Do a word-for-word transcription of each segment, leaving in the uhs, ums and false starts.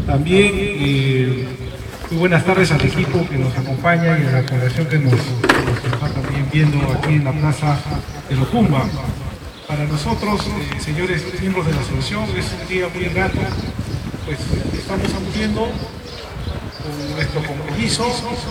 También eh, muy buenas tardes al equipo que nos acompaña y a la población que nos, nos está también viendo aquí en la plaza de Locumba. Para nosotros, eh, señores miembros de la asociación, es un día muy grato, pues estamos cumpliendo con nuestro compromiso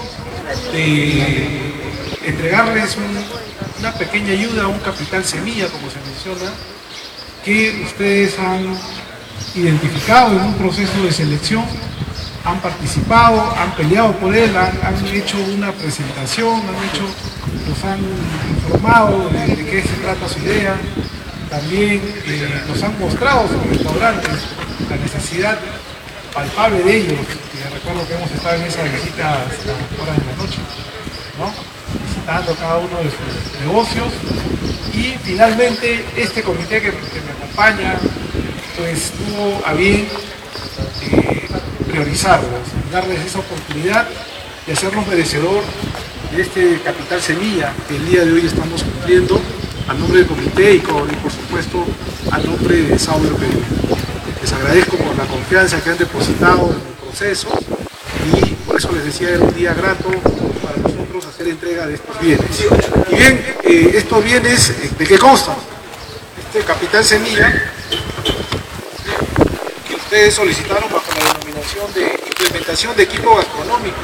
de entregarles un, una pequeña ayuda, un capital semilla, como se menciona, que ustedes han identificado en un proceso de selección, han participado, han peleado por él, han, han hecho una presentación, han hecho, nos han informado de, de qué se trata su idea, también eh, nos han mostrado sus restaurantes, la necesidad palpable de ellos, y recuerdo que hemos estado en esa visita hasta las horas de la noche, ¿no? Visitando cada uno de sus negocios, y finalmente este comité que, que me acompaña pues tuvo a bien eh, priorizarlos, darles esa oportunidad de hacernos merecedor de este capital semilla que el día de hoy estamos cumpliendo a nombre del comité y, con, y por supuesto a nombre de Sauber Perú. Les agradezco por la confianza que han depositado en el proceso y por eso les decía, era un día grato para nosotros hacer entrega de estos bienes. Y bien, eh, estos bienes, ¿de qué constan? Este capital semilla que ustedes solicitaron bajo la denominación de implementación de equipo gastronómico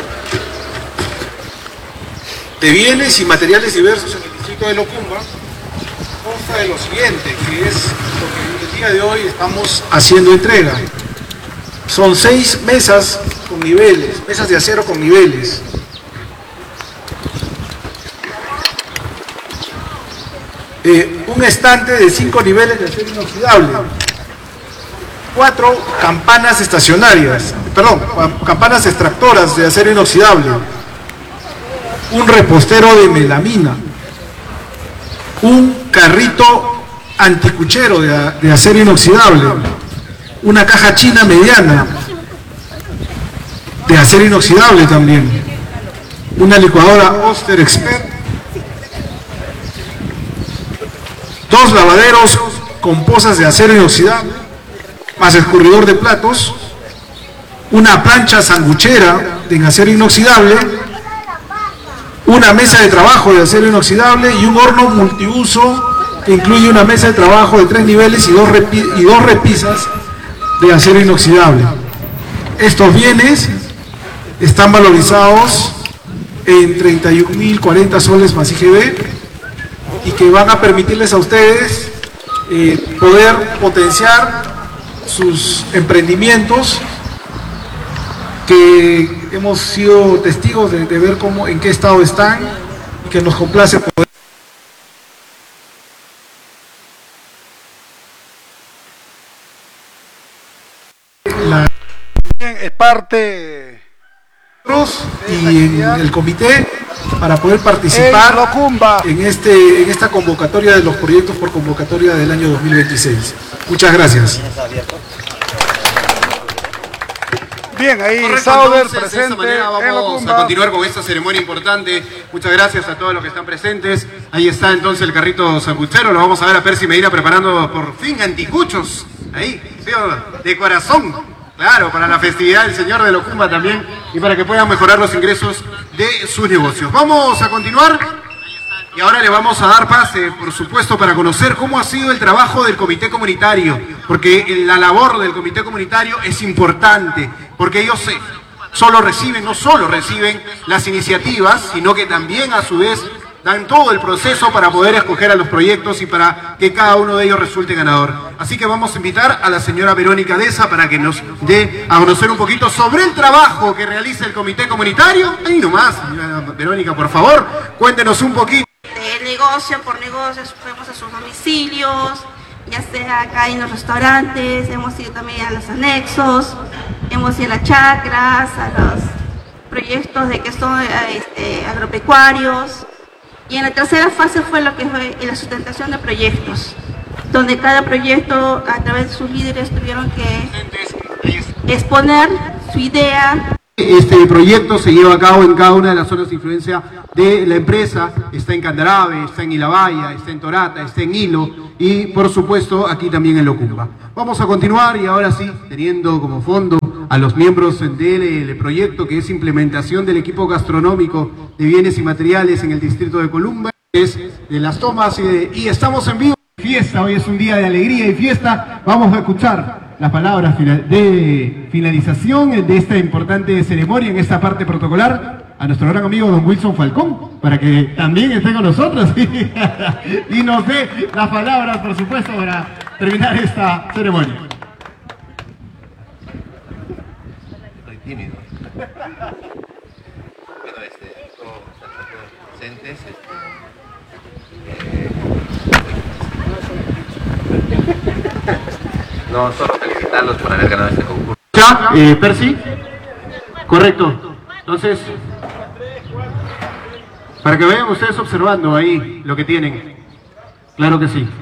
de bienes y materiales diversos en el distrito de Locumba, consta de lo siguiente, que es lo que el día de hoy estamos haciendo entrega. Son seis mesas con niveles, mesas de acero con niveles. Eh, un estante de cinco niveles de acero inoxidable. Cuatro campanas estacionarias, perdón, campanas extractoras de acero inoxidable. Un repostero de melamina. Un carrito anticuchero de, de acero inoxidable, una caja china mediana de acero inoxidable también, una licuadora Oster Expert, dos lavaderos con pozas de acero inoxidable, más escurridor de platos, una plancha sanguchera en acero inoxidable, una mesa de trabajo de acero inoxidable y un horno multiuso que incluye una mesa de trabajo de tres niveles y dos, repi y dos repisas de acero inoxidable. Estos bienes están valorizados en treinta y un mil cuarenta soles más I G B y que van a permitirles a ustedes eh, poder potenciar sus emprendimientos, que hemos sido testigos de, de ver cómo, en qué estado están, y que nos complace poder. La... es parte y en el comité para poder participar en, este, en esta convocatoria de los proyectos por convocatoria del año dos mil veintiséis. Muchas gracias. Bien, ahí Sauber presente. De esta manera vamos a continuar con esta ceremonia importante. Muchas gracias a todos los que están presentes. Ahí está entonces el carrito sanguchero. Lo vamos a ver a Percy Medina preparando por fin anticuchos. Ahí, ¿sí? De corazón. Claro, para la festividad del Señor de Locumba también y para que puedan mejorar los ingresos de sus negocios. Vamos a continuar y ahora le vamos a dar pase, por supuesto, para conocer cómo ha sido el trabajo del comité comunitario, porque la labor del comité comunitario es importante, porque ellos se, solo reciben, no solo reciben las iniciativas, sino que también a su vez dan todo el proceso para poder escoger a los proyectos y para que cada uno de ellos resulte ganador. Así que vamos a invitar a la señora Verónica Deza para que nos dé a conocer un poquito sobre el trabajo que realiza el comité comunitario. Ahí nomás, señora Verónica, por favor, cuéntenos un poquito. De negocio por negocio, fuimos a sus domicilios, ya sea acá en los restaurantes, hemos ido también a los anexos, hemos ido a las chacras, a los proyectos de que son este, agropecuarios. Y en la tercera fase fue lo que fue la sustentación de proyectos, donde cada proyecto a través de sus líderes tuvieron que exponer su idea. Este proyecto se lleva a cabo en cada una de las zonas de influencia de la empresa. Está en Candarave, está en Ilabaya, está en Torata, está en Hilo y por supuesto aquí también en Locumba. Vamos a continuar y ahora sí, teniendo como fondo a los miembros del proyecto que es implementación del equipo gastronómico de bienes y materiales en el distrito de Columba, es de las tomas y, de, y estamos en vivo. Fiesta, hoy es un día de alegría y fiesta. Vamos a escuchar las palabras de finalización de esta importante ceremonia en esta parte protocolar a nuestro gran amigo don Wilson Falcón, para que también esté con nosotros y nos dé las palabras, por supuesto, para terminar esta ceremonia. Estoy tímido. Bueno, este, todos los presentes, este, eh, no solo felicitarlos por haber ganado este concurso. ¿Ya? Eh, Percy. Correcto. Entonces, para que vean ustedes observando ahí lo que tienen. Claro que sí.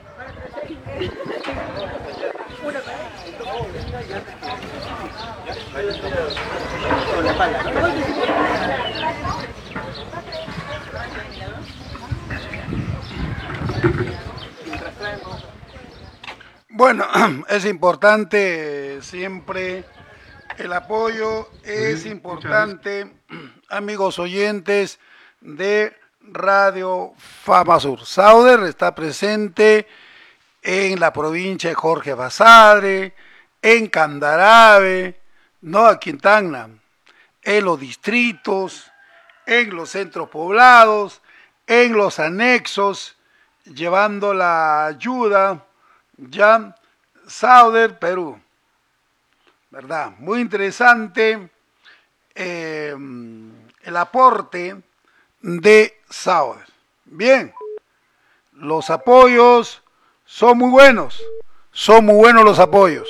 Bueno, es importante siempre el apoyo, es importante, amigos oyentes de Radio Fama Sur. Sauder está presente en la provincia de Jorge Basadre, en Candarave, no aquí en Tacna, en los distritos, en los centros poblados, en los anexos, llevando la ayuda, ya, Sauder, Perú, ¿verdad? Muy interesante eh, el aporte de Sauder. Bien, los apoyos son muy buenos, son muy buenos los apoyos.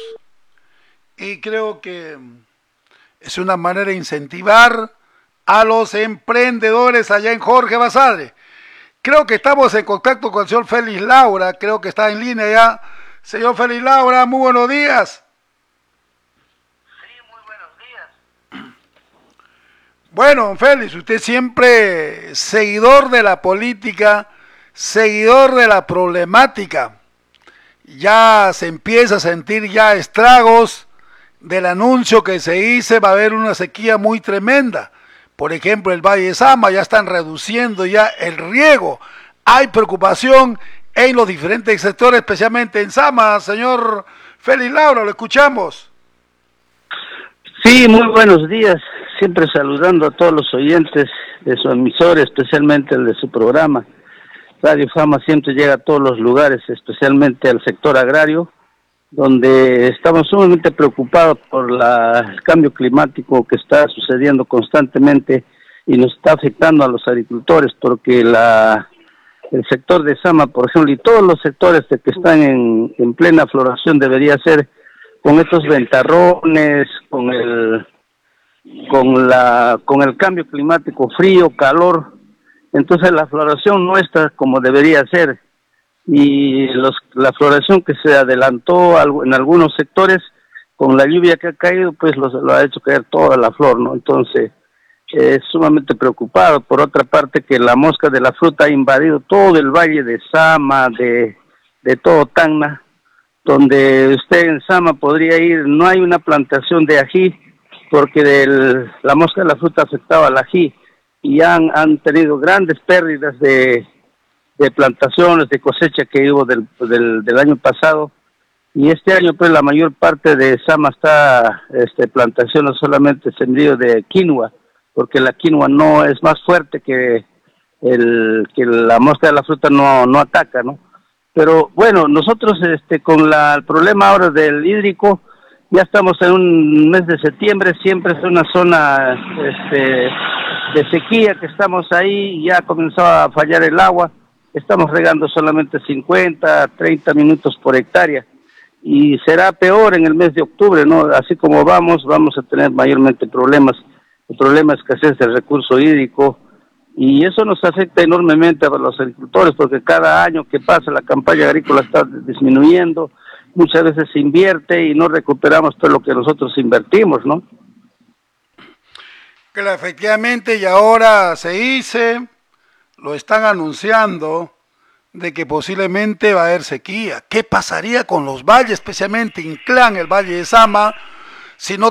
Y creo que es una manera de incentivar a los emprendedores allá en Jorge Basadre. Creo que estamos en contacto con el señor Félix Laura, creo que está en línea ya. Señor Félix Laura, muy buenos días. Sí, muy buenos días. Bueno, don Félix, usted siempre seguidor de la política, seguidor de la problemática. Ya se empieza a sentir ya estragos del anuncio que se hizo, va a haber una sequía muy tremenda. Por ejemplo, el Valle de Sama ya están reduciendo ya el riego. Hay preocupación en los diferentes sectores, especialmente en Sama. Señor Félix Laura, lo escuchamos. Sí, muy buenos días. Siempre saludando a todos los oyentes de su emisor, especialmente el de su programa. Radio Fama siempre llega a todos los lugares, especialmente al sector agrario, donde estamos sumamente preocupados por la, el cambio climático que está sucediendo constantemente y nos está afectando a los agricultores, porque la, el sector de Sama, por ejemplo, y todos los sectores de que están en, en plena floración debería ser con estos ventarrones, con el, con la, con el cambio climático, frío, calor, entonces la floración no está como debería ser. Y los, la floración que se adelantó en algunos sectores con la lluvia que ha caído, pues los, lo ha hecho caer toda la flor, ¿no? Entonces es sumamente preocupado. Por otra parte, que la mosca de la fruta ha invadido todo el valle de Sama, de, de todo Tacna, donde usted en Sama podría ir. No hay una plantación de ají porque del, la mosca de la fruta afectaba al ají y han, han tenido grandes pérdidas de de plantaciones, de cosecha que hubo del, del, del año pasado, y este año pues la mayor parte de Sama está este, plantaciones solamente sembrío de quinoa, porque la quinoa no es más fuerte que el que la mosca de la fruta no, no ataca, ¿no? Pero bueno, nosotros este con la, el problema ahora del hídrico, ya estamos en un mes de septiembre, siempre es una zona este, de sequía que estamos ahí, ya ha comenzado a fallar el agua. Estamos regando solamente cincuenta, treinta minutos por hectárea y será peor en el mes de octubre, ¿no? Así como vamos, vamos a tener mayormente problemas, el problema es escasez del recurso hídrico y eso nos afecta enormemente a los agricultores porque cada año que pasa la campaña agrícola está disminuyendo, muchas veces se invierte y no recuperamos todo lo que nosotros invertimos, ¿no? Que efectivamente y ahora se dice, lo están anunciando, de que posiblemente va a haber sequía. ¿Qué pasaría con los valles, especialmente Inclán, el Valle de Sama, si no